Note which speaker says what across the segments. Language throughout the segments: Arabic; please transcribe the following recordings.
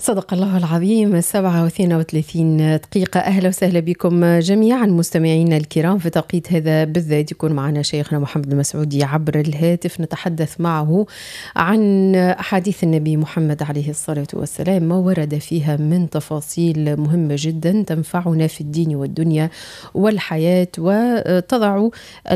Speaker 1: صدق الله العظيم. 7:32 دقيقة. أهلا وسهلا بكم جميعا مستمعينا الكرام. في توقيت هذا بالذات يكون معنا شيخنا محمد المسعودي عبر الهاتف، نتحدث معه عن أحاديث النبي محمد عليه الصلاة والسلام، ما ورد فيها من تفاصيل مهمة جدا تنفعنا في الدين والدنيا والحياة، وتضع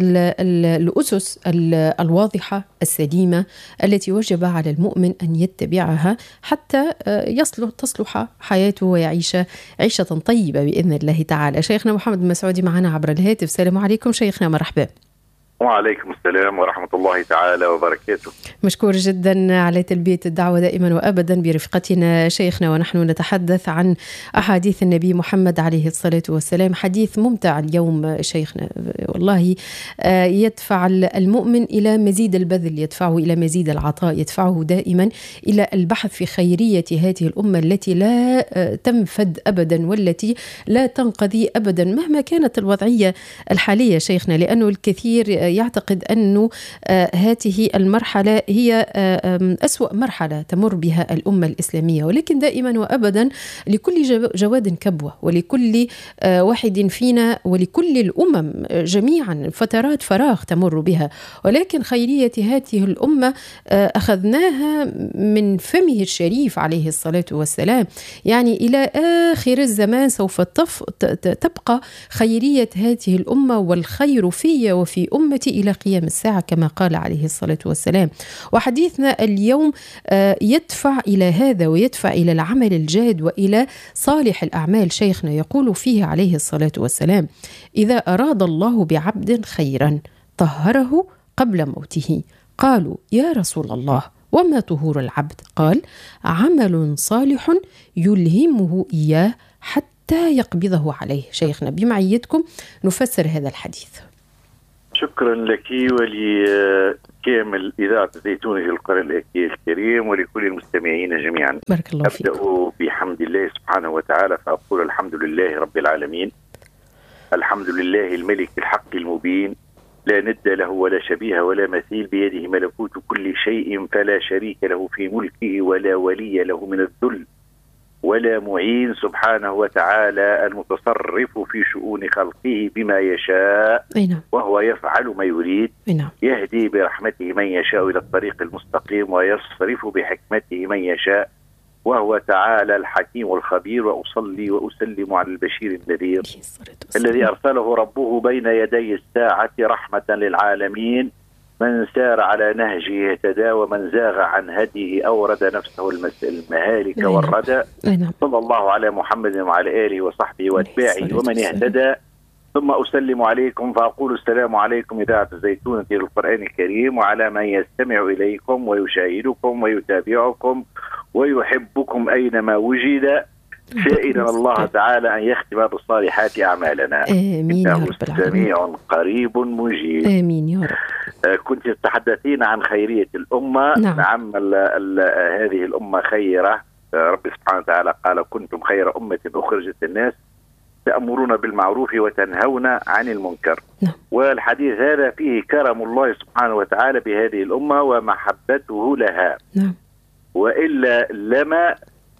Speaker 1: الأسس الواضحة السليمة التي وجب على المؤمن أن يتبعها حتى تصلح حياته ويعيش عيشة طيبة بإذن الله تعالى. شيخنا محمد المسعودي معنا عبر الهاتف. السلام عليكم شيخنا، مرحبا.
Speaker 2: وعليكم السلام ورحمة الله تعالى وبركاته.
Speaker 1: مشكور جدا على تلبية الدعوة دائما وأبدا برفقتنا شيخنا، ونحن نتحدث عن أحاديث النبي محمد عليه الصلاة والسلام. حديث ممتع اليوم شيخنا، والله يدفع المؤمن إلى مزيد البذل، يدفعه إلى مزيد العطاء، يدفعه دائما إلى البحث في خيرية هذه الأمة التي لا تنفد أبدا والتي لا تنقضي أبدا مهما كانت الوضعية الحالية شيخنا، لأنه الكثير يعتقد أنه هذه المرحلة هي أسوأ مرحلة تمر بها الأمة الإسلامية، ولكن دائما وأبدا لكل جواد كبوة، ولكل واحد فينا ولكل الأمم جميعا فترات فراغ تمر بها، ولكن خيرية هذه الأمة أخذناها من فمه الشريف عليه الصلاة والسلام. يعني إلى آخر الزمان سوف تبقى خيرية هذه الأمة والخير في وفي أمتي إلى قيام الساعة كما قال عليه الصلاة والسلام. وحديثنا اليوم يدفع إلى هذا، ويدفع إلى العمل الجاد وإلى صالح الأعمال. شيخنا يقول فيه عليه الصلاة والسلام: إذا أراد الله بعبد خيرا طهره قبل موته. قالوا: يا رسول الله وما طهور العبد؟ قال: عمل صالح يلهمه إياه حتى يقبضه عليه. شيخنا بمعيتكم نفسر هذا الحديث.
Speaker 2: شكرا لك ولكامل إذاعة زيتونة القرآن الكريم ولكل المستمعين جميعا.
Speaker 1: بارك الله فيك.
Speaker 2: أبدأ بحمد الله سبحانه وتعالى، فأقول الحمد لله رب العالمين، الحمد لله الملك الحق المبين، لا ند له ولا شبيه ولا مثيل، بيده ملكوت كل شيء فلا شريك له في ملكه ولا ولي له من الذل ولا معين، سبحانه وتعالى المتصرف في شؤون خلقه بما يشاء، وهو يفعل ما يريد، يهدي برحمته من يشاء إلى الطريق المستقيم ويصرف بحكمته من يشاء، وهو تعالى الحكيم الخبير. وأصلي وأسلم على البشير النذير الذي أرسله ربه بين يدي الساعة رحمة للعالمين، من سار على نهجه اهتدى ومن زاغ عن هديه أورد نفسه المهالك والردى. صلى الله على محمد وعلى آله وصحبه واتباعه ومن اهتدى. ثم أسلم عليكم فأقول السلام عليكم إذاعة زيتونة القرآن الكريم، وعلى من يستمع إليكم ويشاهدكم ويتابعكم ويحبكم أينما وجد، سائلا الله تعالى أن يختم بالصالحات أعمالنا.
Speaker 1: آمين يا رب العالمين.
Speaker 2: سميع قريب مجيب.
Speaker 1: آمين يا رب.
Speaker 2: كنت تتحدثين عن خيرية الأمة. نعم هذه الأمة خيرة. رب سبحانه وتعالى قال: كنتم خير أمة أخرجت الناس تأمرون بالمعروف وتنهون عن المنكر. والحديث هذا فيه كرم الله سبحانه وتعالى بهذه الأمة ومحبته لها. وإلا لما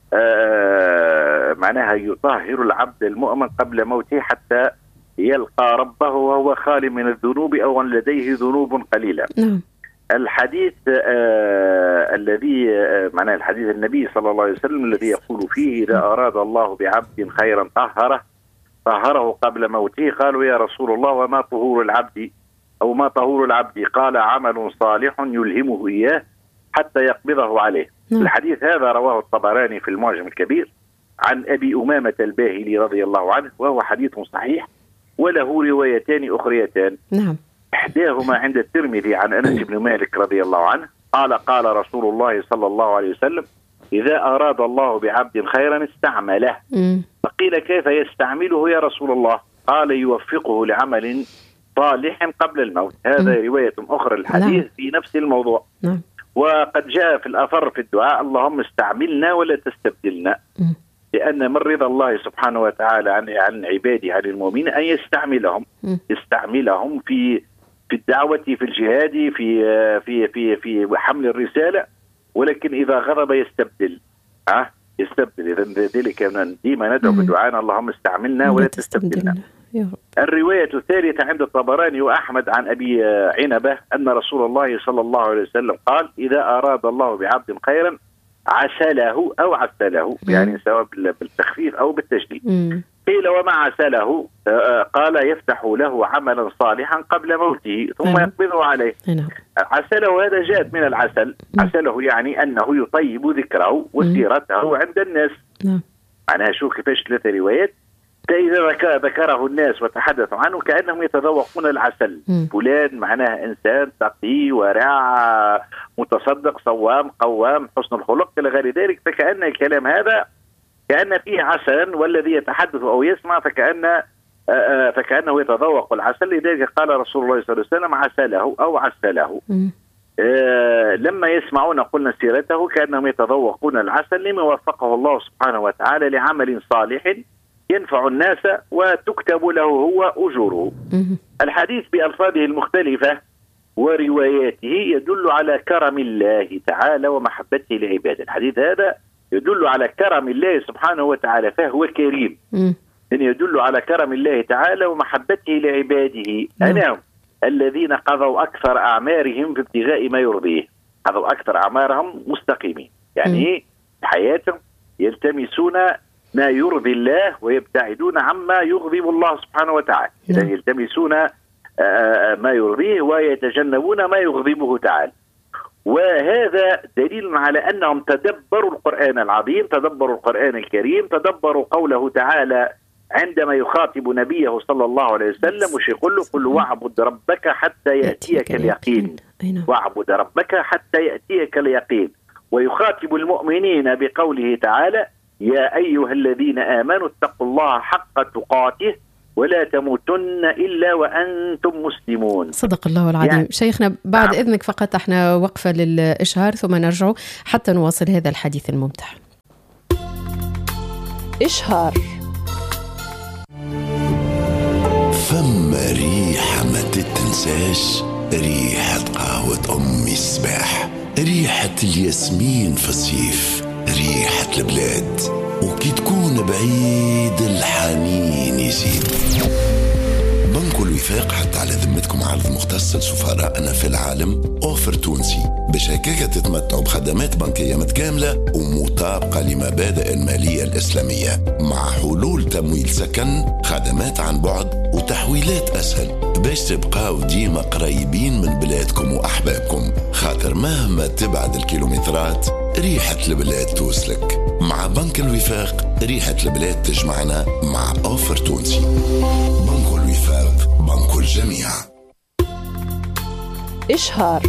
Speaker 2: معناها يطهر العبد المؤمن قبل موته حتى يلقى ربه وهو خال من الذنوب أو لديه ذنوب قليلة. الحديث الذي معناه الحديث النبي صلى الله عليه وسلم الذي يقول فيه: إذا أراد الله بعبد خيرا طهره قبل موته. قالوا: يا رسول الله وما طهور العبد أو ما طهور العبد؟ قال: عمل صالح يلهمه إياه حتى يقبضه عليه. الحديث هذا رواه الطبراني في المعجم الكبير عن أبي أمامة الباهلي رضي الله عنه، وهو حديث صحيح وله روايتان أخريتان. إحداهما عند الترمذي عن أنس بن مالك رضي الله عنه قال: قال رسول الله صلى الله عليه وسلم: إذا أراد الله بعبد خيرا استعمله. فقيل: كيف يستعمله يا رسول الله؟ قال: يوفقه لعمل صالح قبل الموت. هذا رواية أخرى الحديث في نفس الموضوع. وقد جاء في الأثر في الدعاء: اللهم استعملنا ولا تستبدلنا، لأن من رضا الله سبحانه وتعالى عن عباده عن المؤمنين أن يستعملهم في الدعوة، في الجهاد، في حمل الرسالة، ولكن إذا غضب يستبدل. يستبدل. إذا ذلك ديما ندعو بدعاءنا اللهم استعملنا ولا تستبدلنا. الرواية الثالثة عند الطبراني وأحمد عن أبي عنبة أن رسول الله صلى الله عليه وسلم قال: إذا أراد الله بعبد خيرا عسله أو عسله، يعني سواء بالتخفيف أو بالتشديد. قيل: وما عسله؟ قال: يفتح له عملا صالحا قبل موته ثم يقبضه عليه. عسله هذا جاءت من العسل، عسله يعني أنه يطيب ذكره وسيرته عند الناس. معناها شوف كيفاش 3 روايات. إذا ذكره الناس وتحدثوا عنه كأنهم يتذوقون العسل. فلان معناها إنسان تقي ورع متصدق صوام قوام حسن الخلق إلى غير ذلك، فكأن الكلام هذا كأن فيه عسلا، والذي يتحدث أو يسمع فكأنه يتذوق العسل. لذلك قال رسول الله صلى الله عليه وسلم: عسله أو عسله. لما يسمعون قلنا سيرته كأنهم يتذوقون العسل لما وفقه الله سبحانه وتعالى لعمل صالح ينفع الناس وتكتب له هو أجوره. الحديث بألفاظه المختلفة ورواياته يدل على كرم الله تعالى ومحبته لعباده. الحديث هذا يدل على كرم الله سبحانه وتعالى، فهو كريم. يدل على كرم الله تعالى ومحبته لعباده أنهم الذين قضوا أكثر أعمارهم في ابتغاء ما يرضيه، قضوا أكثر أعمارهم مستقيمين، يعني حياتهم يلتمسون ما يرضي الله ويبتعدون عما يغضب الله سبحانه وتعالى. يعني يلتمسون ما يرضيه ويتجنبون ما يغضبه تعالى. وهذا دليل على أنهم تدبروا القرآن العظيم، تدبروا القرآن الكريم، تدبروا قوله تعالى عندما يخاطب نبيه صلى الله عليه وسلم وش يقول له: قل واعبد ربك حتى يأتيك اليقين، واعبد ربك حتى يأتيك اليقين. ويخاطب المؤمنين بقوله تعالى: يا أيها الذين آمنوا اتقوا الله حق تقاته ولا تموتن إلا وأنتم مسلمون.
Speaker 1: صدق الله العظيم. يعني شيخنا بعد إذنك فقط احنا وقفة للإشهار ثم نرجع حتى نواصل هذا الحديث الممتع. إشهار.
Speaker 3: فما ريحة ما تتنساش، ريحة قهوة أمي الصباح، ريحة الياسمين في الصيف، ريحة البلاد، وكي تكون بعيد الحنين يزيد. بنك الوفاق حتى على ذمتكم عرض مختص لسفراءنا في العالم، أوفر تونسي باش هكاكا تتمتعوا بخدمات بنكية متكاملة ومطابقة لمبادئ المالية الإسلامية، مع حلول تمويل سكن، خدمات عن بعد وتحويلات أسهل، باش تبقاو ديما قريبين من بلادكم وأحبابكم، خاطر مهما تبعد الكيلومترات ريحة البلاد توصلك. مع بنك الوفاق ريحة البلاد تجمعنا مع أوفر تونسي. بنك الوفاق، بنك الجميع.
Speaker 1: إشهار.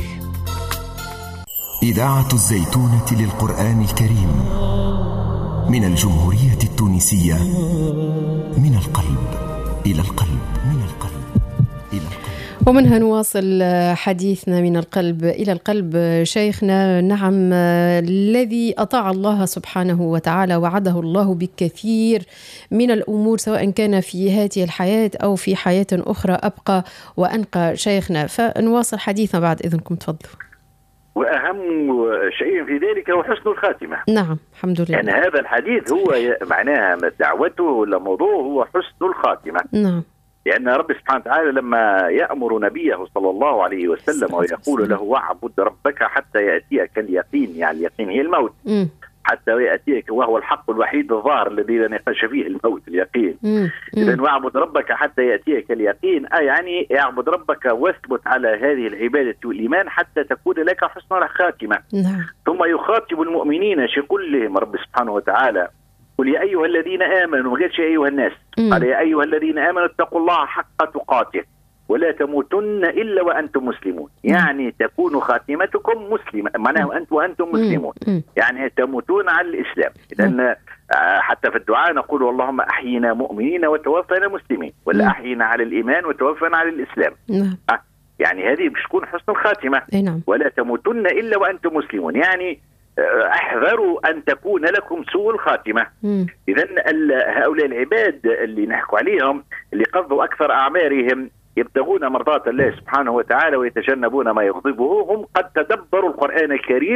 Speaker 4: إذاعة الزيتونة للقرآن الكريم من الجمهورية التونسية، من القلب إلى القلب، من القلب إلى القلب.
Speaker 1: ومنها نواصل حديثنا من القلب إلى القلب. شيخنا، نعم، الذي أطاع الله سبحانه وتعالى وعده الله بالكثير من الأمور سواء كان في هذه الحياة أو في حياة أخرى أبقى وأنقى. شيخنا، فنواصل حديثنا بعد إذنكم، تفضلوا.
Speaker 2: وأهم شيء في ذلك هو حسن الخاتمة.
Speaker 1: نعم، الحمد لله.
Speaker 2: يعني هذا الحديث هو معناها دعوته ولا موضوع هو حسن الخاتمة.
Speaker 1: نعم.
Speaker 2: لأن رب سبحانه وتعالى لما يأمر نبيه صلى الله عليه وسلم ويقول له: واعبد ربك حتى يأتيك اليقين، يعني اليقين هي الموت، حتى يأتيك، وهو الحق الوحيد الظاهر الذي لا نقاش فيه، الموت، اليقين. إذن واعبد ربك حتى يأتيك اليقين، يعني اعبد ربك واثبت على هذه العبادة والإيمان حتى تكون لك حسن الخاتمة. ثم يخاطب المؤمنين يقول لهم رب سبحانه وتعالى: قل يا أيها الذين آمنوا، ما قالش يا أيها الناس، قال يا أيها الذين آمنوا اتقوا الله حق تقاته ولا تموتن إلا وأنتم مسلمون. يعني تكون خاتمتكم مسلمة، معناه وأنتم مسلمون، يعني تموتون على الإسلام. لأن حتى في الدعاء نقول: اللهم أحينا مؤمنين وتوفنا مسلمين، ولا أحينا على الإيمان وتوفنا على الإسلام. يعني هذه مش تكون حسن الخاتمة. ولا تموتن إلا وأنتم مسلمون، يعني احذروا أن تكون لكم سوء الخاتمة. إذن هؤلاء العباد اللي نحكوا عليهم اللي قضوا أكثر أعمارهم يبتغون مرضات الله سبحانه وتعالى ويتجنبون ما يغضبه، هم قد تدبروا القرآن الكريم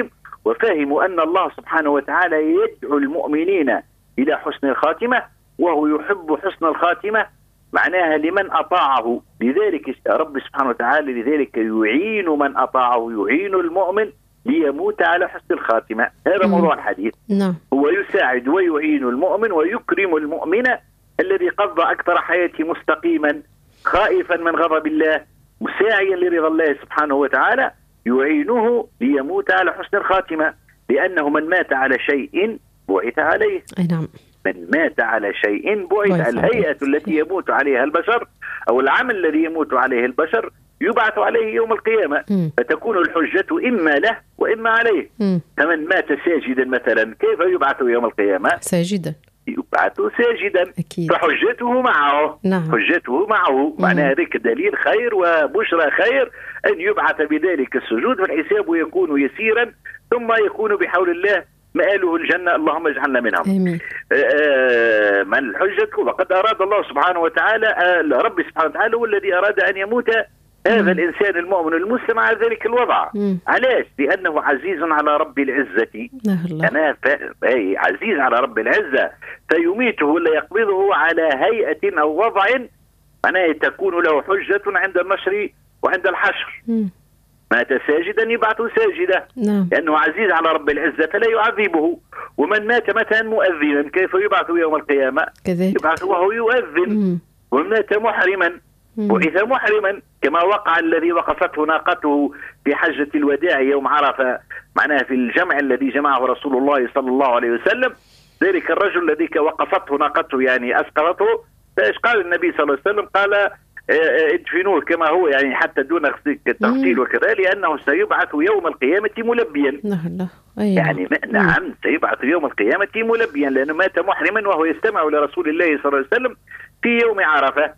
Speaker 2: وفهموا أن الله سبحانه وتعالى يدعو المؤمنين إلى حسن الخاتمة، وهو يحب حسن الخاتمة معناها لمن أطاعه. لذلك رب سبحانه وتعالى لذلك يعين من أطاعه، يعين المؤمن ليموت على حسن الخاتمة. هذا موضوع الحديث. هو يساعد ويعين المؤمن ويكرم المؤمن الذي قضى أكثر حياته مستقيما خائفا من غضب الله مساعيا لرضا الله سبحانه وتعالى، يعينه ليموت على حسن الخاتمة، لأنه من مات على شيء بعث عليه.
Speaker 1: نعم.
Speaker 2: من مات على شيء بعث. الهيئة التي يموت عليها البشر أو العمل الذي يموت عليه البشر يبعث عليه يوم القيامة. فتكون الحجة إما له وإما عليه. فمن مات ساجدا مثلا كيف يبعث يوم القيامة؟
Speaker 1: ساجدا،
Speaker 2: يبعث ساجدا.
Speaker 1: أكيد.
Speaker 2: فحجته معه.
Speaker 1: نعم.
Speaker 2: حجته معه. معنى ذلك دليل خير وبشرى خير أن يبعث بذلك السجود، فالحساب يكون يسيرا ثم يكون بحول الله مآله الجنة، اللهم اجعلنا منهم. من الحجة وقد أراد الله سبحانه وتعالى، رب سبحانه وتعالى هو الذي أراد أن يموت هذا الإنسان المؤمن المسلم على ذلك الوضع. علاش؟ لأنه عزيز على رب العزة. أنا عزيز على رب العزة، فيميته ولا يقبضه على هيئة أو وضع معناه تكون له حجة عند النشر وعند الحشر. مات ساجدا يبعث ساجدا. لأنه عزيز على رب العزة فلا يعذبه. ومن مات مثلا مؤذنا كيف يبعث يوم القيامة؟ يبعث وهو يؤذن. ومن مات محرما بعث محرما، كما وقع الذي وقفته ناقته في حجة الوداع يوم عرفة، معناها في الجمع الذي جمعه رسول الله صلى الله عليه وسلم. ذلك الرجل الذي وقفته ناقته يعني أسقطته، فإيش قال النبي صلى الله عليه وسلم؟ قال ادفنوه كما هو، يعني حتى دون تغسيل وكذا، لأنه سيبعث يوم القيامة ملبيا. يعني نعم سيبعث يوم القيامة ملبيا، لأنه مات محرما وهو يستمع لرسول الله صلى الله عليه وسلم في يوم عرفة.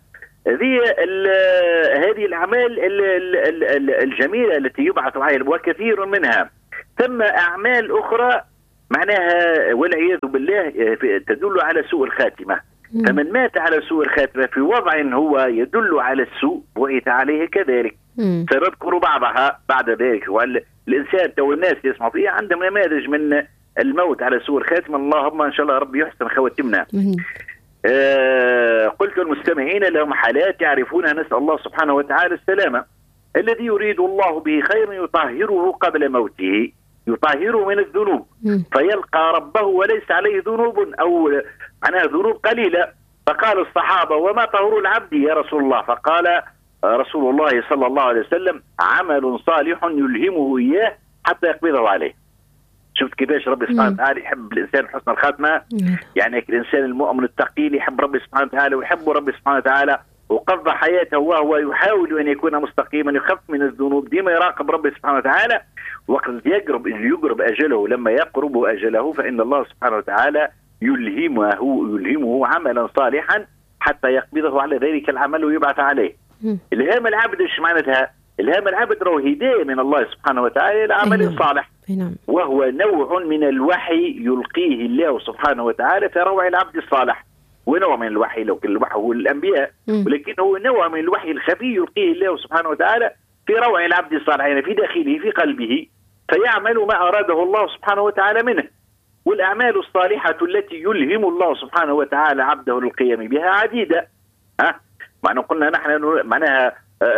Speaker 2: هذه الأعمال الجميلة التي يبعث عليها وكثير منها. ثم أعمال أخرى معناها والعياذ بالله تدل على سوء الخاتمة. فمن مات على سوء الخاتمة في وضع هو يدل على السوء بعث عليه كذلك. سنذكر بعضها بعد ذلك. والإنسان أو الناس يسمعوا فيها عندهم نماذج من الموت على سوء الخاتمة. اللهم إن شاء الله ربي يحسن خواتمنا. قلت المستمعين لهم حالات يعرفونها، نسأل الله سبحانه وتعالى السلامة. الذي يريد الله به خيرا يطهره قبل موته، يطهره من الذنوب فيلقى ربه وليس عليه ذنوب أو معناها ذنوب قليلة. فقال الصحابة وما طهور العبد يا رسول الله؟ فقال رسول الله صلى الله عليه وسلم عمل صالح يلهمه إياه حتى يقبضه عليه. شفت كيفاش ربي سبحانه وتعالى يحب الإنسان حسن الخاتمة. يعني الإنسان المؤمن التقي يحب ربي سبحانه وتعالى ويحب ربي سبحانه وتعالى، وقضى حياته وهو يحاول أن يكون مستقيما، يخف من الذنوب، ديما يراقب ربي سبحانه وتعالى. وقت يقرب أجله، لما يقرب أجله فإن الله سبحانه وتعالى يلهمه عملا صالحا حتى يقبضه على ذلك العمل ويبعث عليه. إلهام العبد ايش معناتها؟ إلهام العبد هو هداية من الله سبحانه وتعالى إلى عمل صالح، وهو نوع من الوحي يلقيه الله سبحانه وتعالى في روع العبد الصالح. ونوع من الوحي، لو كان الوحي هو الأنبياء، ولكن هو نوع من الوحي الخفي يلقيه الله سبحانه وتعالى في روع العبد الصالح، يعني في داخله في قلبه، فيعمل ما أراده الله سبحانه وتعالى منه. والأعمال الصالحة التي يلهم الله سبحانه وتعالى عبده للقيام بها عديدة. معنى قلنا نحن معناها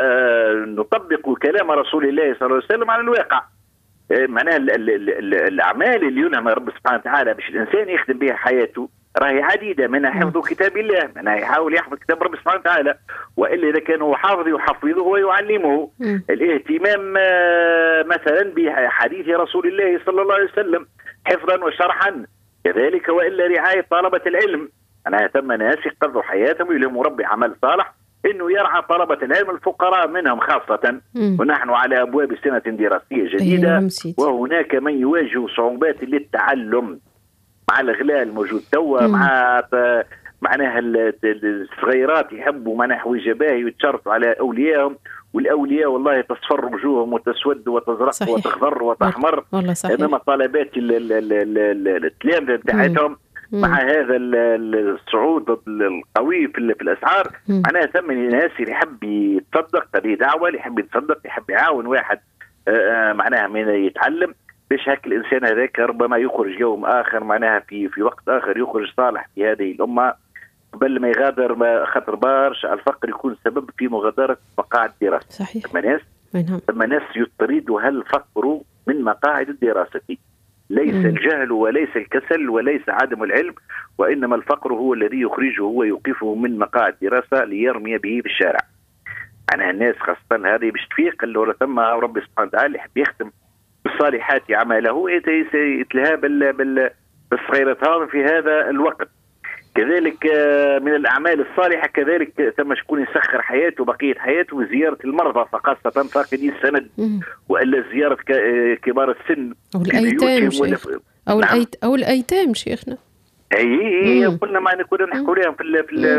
Speaker 2: نطبق كلام رسول الله صلى الله عليه وسلم على الواقع. معناها الأعمال اللي يلهم رب سبحانه وتعالى باش الإنسان يخدم بها حياته راهي عديدة، منها حفظ كتاب الله، منها يحاول يحفظ كتاب رب سبحانه وتعالى، وإلا إذا كان هو حافظ يحفظه ويعلمه. الاهتمام مثلا بحديث رسول الله صلى الله عليه وسلم حفظا وشرحا كذلك، وإلا رعاية طلبة العلم. أنا ثم ناس قضوا حياتهم يلهموا ربي عمل صالح إنه يرعى طلبة العلم الفقراء منهم خاصة. ونحن على أبواب سنة دراسية جديدة، وهناك من يواجه صعوبات للتعلم مع الإغلاء الموجود توا، مع معناها الصغيرات يحبوا معناها وجباهي ويتشرطوا على أوليائهم، والأولياء والله تصفر وجوههم وتسود وتزرق وتخضر وتحمر، إنما طلبات التلامذة بتاعتهم مع هذا الصعود القوي في الأسعار معناها ثم الناس اللي يحب يتصدق، هذه دعوة، اللي يحب يتصدق يحب يعاون واحد معناها من يتعلم باش هك الانسان هذاك ربما يخرج يوم اخر معناها في وقت اخر يخرج صالح في هذه الامه قبل ما يغادر، خاطر برشا الفقر يكون سبب في مغادره مقاعد الدراسه.
Speaker 1: صحيح.
Speaker 2: ثم ناس يطردها الفقر من مقاعد الدراسه، ليس الجهل وليس الكسل وليس عدم العلم، وانما الفقر هو الذي يخرجه ويوقفه من مقاعد الدراسه ليرمي به في الشارع. أنا الناس خاصة هذه باش تفيق اللي ثم ربي سبحانه وتعالى يحب يختم بالصالحات عمله يتلهى بالصغيرات هذا في هذا الوقت. كذلك من الأعمال الصالحة كذلك ثم شكون يسخر حياته بقية حياته وزيارة المرضى خاصة فاقدي السند، وإلا زيارة كبار السن
Speaker 1: أو الأيتام أو الأيتام شيخنا.
Speaker 2: اي قلنا ما كنا نحكوا لهم في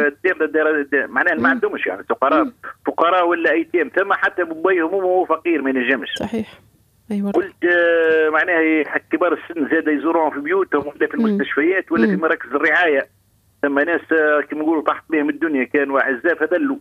Speaker 2: الدير معناها ما عندهمش يعني فقراء ولا ايتام، ثم حتى بابيهم هو فقير ما ينجمش.
Speaker 1: صحيح. ايوه.
Speaker 2: قلت معناها كبار السن زاد يزوروهم في بيوتهم ولا في المستشفيات ولا في مراكز الرعايه، ثم ناس كما نقولوا طاحت بهم الدنيا كانوا اعزاء فذلوا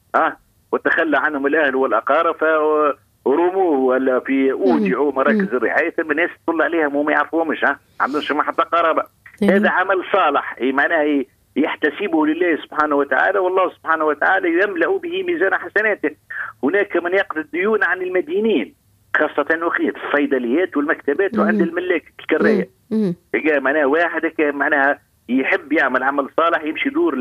Speaker 2: وتخلى عنهم الاهل والاقارب فرموه ولا في اودعوا مراكز الرعايه، ثم ناس تطلع عليهم وما يعرفوهمش عندهمش ما حتى قرابه. هذا عمل صالح معناه يحتسبه لله سبحانه وتعالى، والله سبحانه وتعالى يملأ به ميزان حسناته. هناك من يقضي الديون عن المدينين خاصة في الصيدليات والمكتبات وعند الملاك الكراية. معناها واحد معناها يحب يعمل عمل صالح يمشي يدور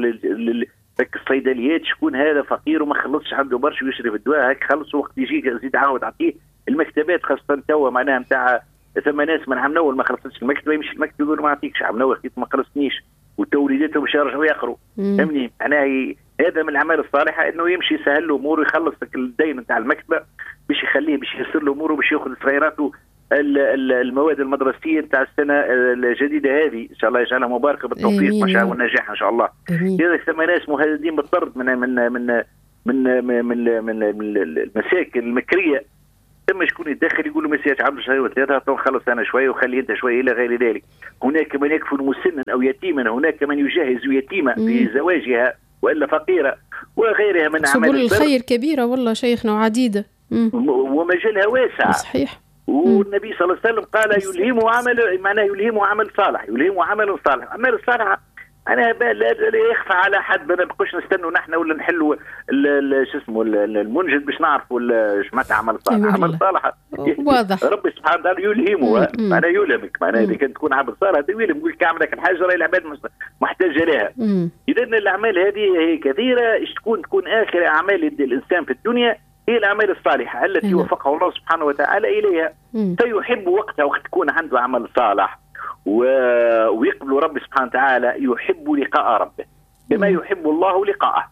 Speaker 2: الصيدليات شكون هذا فقير وما خلصش عنده برشا ويشرب الدواء هيك خلص وقت يجيك يزيد عاود عطيه. المكتبات خاصة توا معناها نتاع ثم ناس من عم نول ما خلصتش المكتبه يمشي المكتب يقول ما اعطيكش عم نول ما خلصتنيش وتوليداتهم باش يرجعوا يقروا. فهمني معناها هذا من الاعمال الصالحه انه يمشي يسهل له اموره يخلص الدين نتاع المكتبه باش يخليه باش ييسر له اموره باش ياخذ صغيراته المواد المدرسيه نتاع السنه الجديده هذه ان شاء الله يجعلها مباركه بالتوفيق ما شاء والنجاح ان شاء الله. كذا ثم ناس مهددين بالطرد من من من من من, من المساكن المكريه، ثم شكون يتدخل يقول له ما سياش عبد شهر وثلاثة خلص أنا شوية وخلي أنت شوية إلى غير ذلك. هناك من يكفل مسنا أو يتيما، هناك من يجهز يتيمة بزواجها وإلا فقيرة وغيرها من أعمال
Speaker 1: سبل الخير كبيرة والله شيخنا وعديدة
Speaker 2: ومجالها واسع.
Speaker 1: صحيح.
Speaker 2: والنبي صلى الله عليه وسلم قال يلهمه عمل معناه يلهمه عمل صالح، يلهمه عمل صالح. أعمال الصالحة أنا لا يخفى على حد، ما نبقوش نستنوا نحن ولا نحلوا شو اسمه المنجد باش نعرفوا ايش معناتها عمل صالح. عمل صالح
Speaker 1: واضح
Speaker 2: ربي سبحانه وتعالى يلهمه معناه يلهمك معناه إذا كنت تكون عبد صالح يلهم يقول لك اعمل لك الحاجة راهي العباد محتاجة لها. إذا الأعمال هذه هي كثيرة تكون آخر أعمال الإنسان في الدنيا هي الأعمال الصالحة التي وفقه الله سبحانه وتعالى إليها، فيحب وقتها وقت تكون عنده عمل صالح ويقبل رب سبحانه وتعالى يحب لقاء ربه كما يحب الله لقاءه.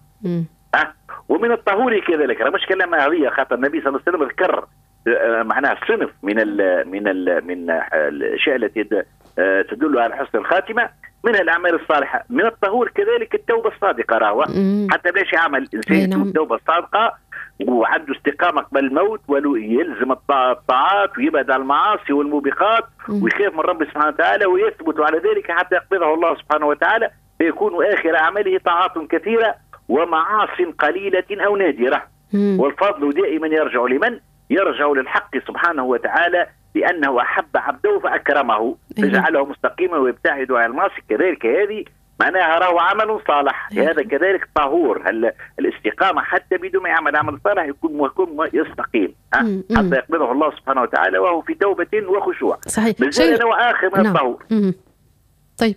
Speaker 2: ومن الطهور كذلك مش كلام هذه خاطر النبي صلى الله عليه وسلم ذكر معناها صنف من الاشياء التي تدل على حسن الخاتمه من الاعمال الصالحه. من الطهور كذلك التوبه الصادقه راهو حتى باش يعمل انسان التوبه الصادقه وعنده استقامة قبل الموت ويلزم الطاعات ويبعد عن المعاصي والموبقات ويخاف من رب سبحانه وتعالى ويثبت على ذلك حتى يقبضه الله سبحانه وتعالى فيكون آخر أعماله طاعات كثيرة ومعاص قليلة أو نادرة. والفضل دائما يرجع لمن؟ يرجع للحق سبحانه وتعالى لأنه أحب عبده فأكرمه فجعله مستقيما ويبتعد عن المعاصي. كذلك هذه معناها راهو عمل صالح. هذا كذلك طهور الاستقامة حتى بدون ما يعمل عمل صالح يكون يستقيم حتى يقبضه الله سبحانه وتعالى وهو في توبة وخشوع.
Speaker 1: صحيح.
Speaker 2: شيء وآخر من الطهور.
Speaker 1: طيب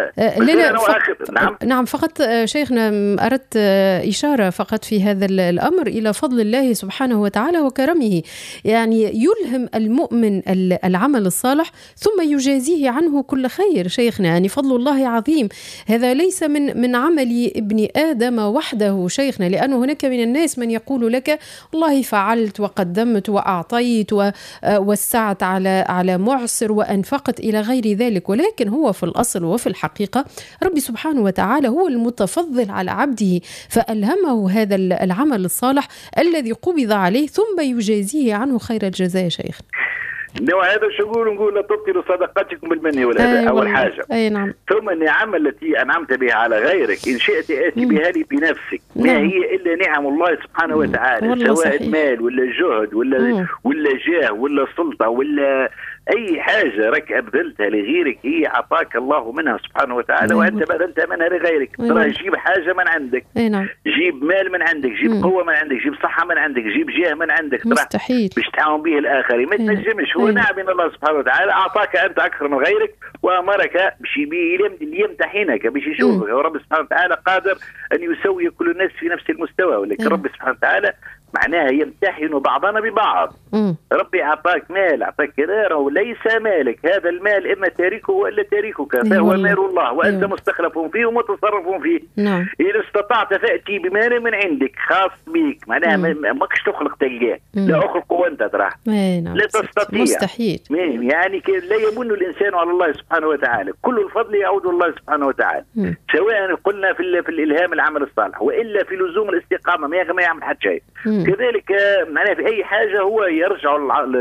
Speaker 1: نعم فقط شيخنا أردت إشارة فقط في هذا الأمر إلى فضل الله سبحانه وتعالى وكرمه، يعني يلهم المؤمن العمل الصالح ثم يجازيه عنه كل خير شيخنا، يعني فضل الله عظيم. هذا ليس من عمل ابن آدم وحده شيخنا، لأنه هناك من الناس من يقول لك والله فعلت وقدمت وأعطيت ووسعت على معسر وأنفقت إلى غير ذلك، ولكن هو في الأصل وفي الحقيقة ربي سبحانه وتعالى هو المتفضل على عبده فألهمه هذا العمل الصالح الذي قبض عليه ثم يجازيه عنه خير الجزاء. شيخ
Speaker 2: هذا شو نقول لا تبطلوا صدقاتكم بالمن والأذى أول حاجة.
Speaker 1: نعم.
Speaker 2: ثم النعم التي أنعمت بها على غيرك إن شئت آتي بها لي بنفسك. ما هي إلا نعم الله سبحانه وتعالى سواء مال ولا جهد ولا جاه ولا سلطة ولا اي حاجه راك ابذلتها لغيرك هي اعطاك الله منها سبحانه وتعالى، وانت بذلت منها لغيرك. ترى جيب حاجه من عندك، جيب مال من عندك، جيب قوه من عندك، جيب صحه من عندك، جيب جاه من عندك،
Speaker 1: مستحيل
Speaker 2: باش تعاون به الاخرين. ما تنجمش. هو نعم من الله سبحانه وتعالى اعطاك انت اكثر من غيرك، وامرك باش يمتحنك باش يشوفك. ورب سبحانه وتعالى قادر ان يسوي كل الناس في نفس المستوى، ولكن رب سبحانه وتعالى معناها يمتحن بعضنا ببعض. ربي أعطاك مال، أعطاك كذا، وليس مالك، هذا المال إما تاركه وإلا تاركك، فهو مال الله وأنت مستخلف فيه ومتصرف فيه. إذا استطعت فأتي بمال من عندك خاص بك، معناها ماكش تخلق تلقاه، لا أخلقه وأنت تراه، لا تستطيع،
Speaker 1: مستحيل.
Speaker 2: يعني لا يمن الإنسان على الله سبحانه وتعالى، كل الفضل يعود الله سبحانه وتعالى، سواء قلنا في الإلهام العمل الصالح وإلا في لزوم الاستقامة ما يعمل حتى شيء. كذلك معناه في أي حاجة هو يرجع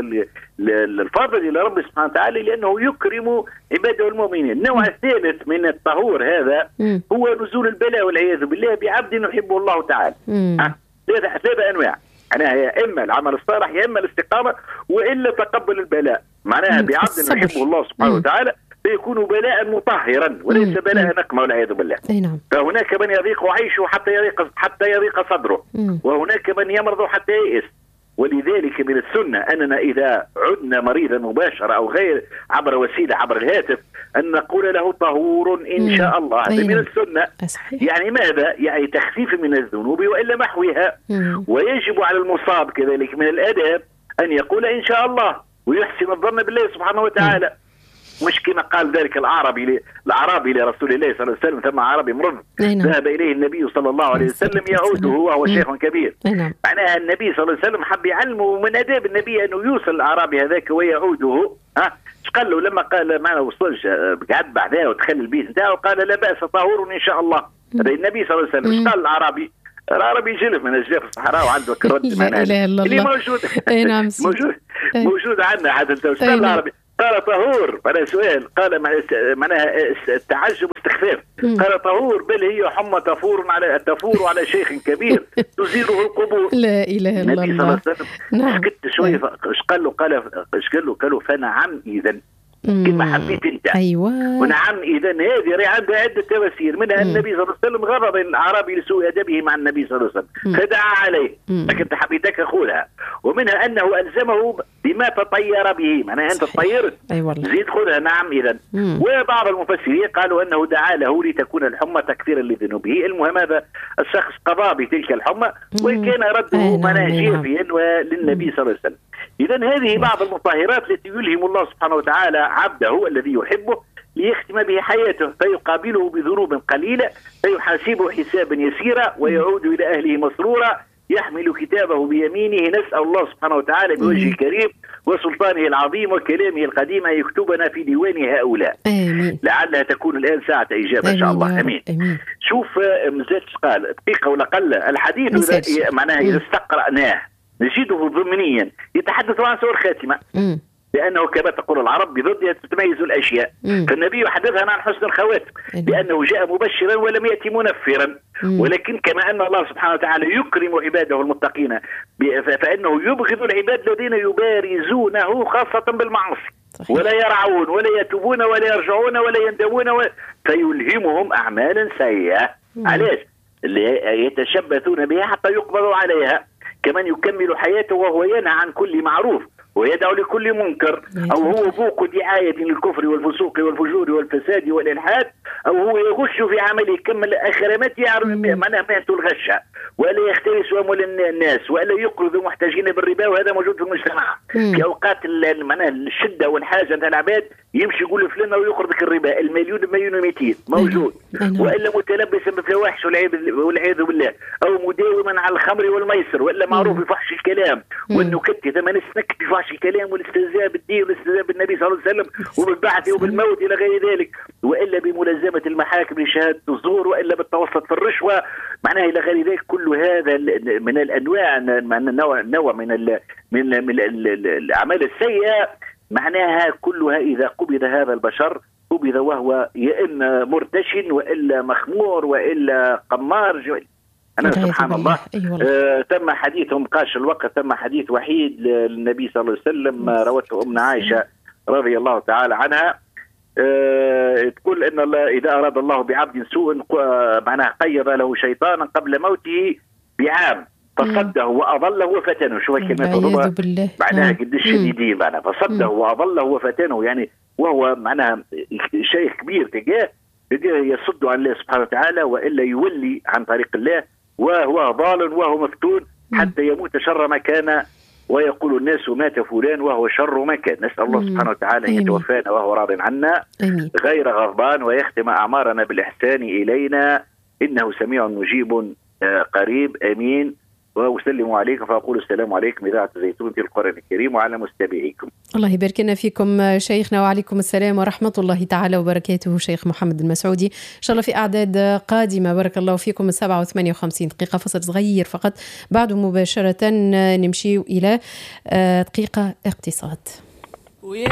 Speaker 2: الفضل إلى رب سبحانه وتعالى، لأنه يكرم عباده المؤمنين. النوع الثالث من الطهور هذا هو نزول البلاء والعياذ بالله بعبد يحبه الله تعالى. ثلاثة أنواع، معناها يا إما العمل الصالح يا إما الاستقامة وإلا تقبل البلاء، معناها بعبد يحبه الله سبحانه وتعالى فيكون بلاء مطهرا وليس بلاء نقمة والعياذ بالله. فهناك من يضيق عيشه حتى يضيق صدره، وهناك من يمرض حتى يئس. ولذلك من السنة أننا إذا عدنا مريضا مباشرة أو غير عبر وسيلة عبر الهاتف أن نقول له طهور إن شاء الله. هذا من السنة. يعني ماذا؟ يعني تخفيف من الذنوب وإلا محوها. ويجب على المصاب كذلك من الآداب أن يقول إن شاء الله ويحسن الظن بالله سبحانه وتعالى، مش كما قال ذلك الأعرابي لرسول الله صلى الله عليه وسلم، ثم أعرابي مرض ذهب إليه النبي صلى الله عليه وسلم يعوده وهو شيخ كبير. معناها النبي صلى الله عليه وسلم حب يعلمه من آداب النبي أنه يوصل الأعرابي هذاك ويعوده. قال له لما قال ما وصلش قعد بعدها ودخل البيت نتاعو قال لا بأس طهور إن شاء الله. هذا النبي صلى الله عليه وسلم. قال الأعرابي جلف من أجلاف الصحراء وعنده كرد اللي موجود موجود عندنا حتى قال العربي قال طهور. على سؤال قال معناها التعجب واستخفاف، قال طهور بل هي حمى تفور على شيخ كبير تزيله القبور.
Speaker 1: لا اله الا الله.
Speaker 2: سكت شويه ايش قال له قال له فنعم اذا كما حبيت انت.
Speaker 1: ايوه
Speaker 2: ونعم اذا هذه عندها عده تفاسير، منها النبي صلى الله عليه وسلم غضب الاعرابي لسوء ادبه مع النبي صلى الله عليه وسلم فدعا عليه لكن حبيتك خذها، ومنها انه الزمه بما تطير به، معناها انت تطيرت زيد خذها. نعم اذا. وبعض المفسرين قالوا انه دعا له لتكون الحمى تكفيرا لذنوبه. المهم هذا الشخص قضى بتلك الحمى وكان رده مناجيا للنبي صلى الله عليه وسلم. إذا هذه بعض المطهرات التي يلهم الله سبحانه وتعالى عبده الذي يحبه ليختم به حياته، فيقابله بذنوب قليلة فيحاسبه حسابا يسيرا ويعود إلى أهله مسرورا يحمل كتابه بيمينه. نسأل الله سبحانه وتعالى بوجهه الكريم وسلطانه العظيم وكلامه القديم أن يكتبنا في ديوان هؤلاء.
Speaker 1: آمين.
Speaker 2: لعلها تكون الآن ساعة إجابة إن شاء الله. آمين. شوف مازالت قال دقيقة ولا قل الحديث معناها إذا استقرأناه نجده ضمنيا يتحدث عن سوء الخاتمة، لأنه كما تقول العرب بضدها تتميز الأشياء. فالنبي يحدثنا عن حسن الخواتم لأنه جاء مبشرا ولم يأتي منفرا. ولكن كما أن الله سبحانه وتعالى يكرم عباده المتقين فإنه يبغض العباد الذين يبارزونه خاصة بالمعاصي ولا يرعون ولا يتوبون ولا يرجعون ولا يندمون فيلهمهم أعمالا سيئة. علاش؟ يتشبثون بها حتى يقبضوا عليها. كمن يكمل حياته وهو ينهى عن كل معروف ويدعو لكل منكر، أو هو فوق دعاية للكفر والفسوق والفجور والفساد والإلحاد، أو هو يغش في عمله كمل آخرمات يعرف معناه مهنة الغشة ولا يختلس أموال الناس ولا يقرض محتاجين بالربا، وهذا موجود في المجتمع. في أوقات معناه الشدة والحاجة نتاع العباد يمشي يقول فلان ويقرضك الربا المليون و200 موجود، وإلا متلبسا بالفواحش والعياذ بالله، أو مداوما على الخمر والميسر، وإلا معروف بفحش الكلام والنكت. إذا ما نسنك بفحش الكلام والاستهزاء بالدين والاستهزاء بالنبي صلى الله عليه وسلم وبالبعث وبالموت إلى غير ذلك، وإلا بملازمة المحاكم لشهادة الزور، وإلا بالتوسط في الرشوة معناه إلى غير ذلك. كل هذا من الأنواع نوع من الأعمال السيئة، معناها كلها إذا قبض هذا البشر قبض وهو يا إما مرتشن وإلا مخمور وإلا قمار. أنا سبحان الله تم حديث قاش الوقت، تم حديث وحيد للنبي صلى الله عليه وسلم روته أمنا عائشة رضي الله تعالى عنها تقول ان الله اذا اراد الله بعبد سوء معناها قيض له شيطانا قبل موته بعام فصده واضله وفتنه. شوف كلمه معناها قديش شديدين معناها فصده واضله وفتنه، يعني وهو معناها شيخ كبير تلقاه يصد عن الله سبحانه وتعالى والا يولي عن طريق الله، وهو ضال وهو مفتون حتى يموت شر ما كان، ويقول الناس مات فلان وهو شر ما كان. نسأل الله سبحانه وتعالى أن يتوفانا وهو راض عنا غير غضبان، ويختم أعمارنا بالإحسان إلينا إنه سميع مجيب قريب. آمين. وأسلم عليكم فأقول السلام عليكم إذاعة زيتونة القرآن الكريم وعلى مستمعيكم.
Speaker 1: الله يبارك لنا فيكم شيخنا، وعليكم السلام ورحمة الله تعالى وبركاته. شيخ محمد المسعودي إن شاء الله في أعداد قادمة. بارك الله فيكم. 7:58 دقيقة، فصل صغير فقط، بعد مباشرة نمشي إلى دقيقة اقتصاد.